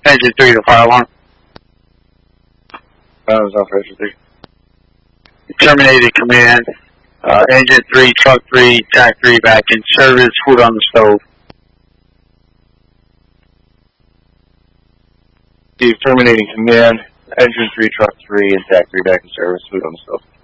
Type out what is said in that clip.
Engine 3 to fire alarm. Was off Engine 3. Terminated command. Engine 3, truck 3, tack 3 back in service, food on the stove. Steve, terminating command. Engine 3, truck 3, and tack 3 back in service, food on the stove.